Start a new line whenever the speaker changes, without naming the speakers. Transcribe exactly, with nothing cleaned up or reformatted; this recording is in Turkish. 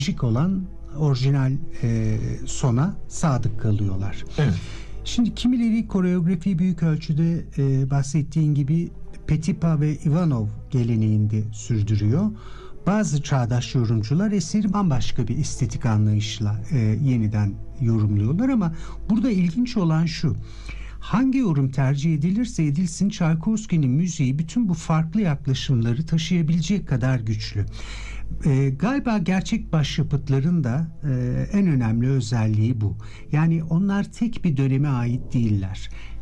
olan orijinal e, sona sadık kalıyorlar.
Evet.
Şimdi kimileri koreografiyi büyük ölçüde e, bahsettiğin gibi Petipa ve Ivanov geleneğinde sürdürüyor. Bazı çağdaş yorumcular eseri bambaşka bir estetik anlayışla e, yeniden yorumluyorlar ama burada ilginç olan şu: hangi yorum tercih edilirse edilsin Çaykovski'nin müziği bütün bu farklı yaklaşımları taşıyabilecek kadar güçlü. E, galiba gerçek başyapıtların da e, en önemli özelliği bu. Yani onlar tek bir döneme ait değiller.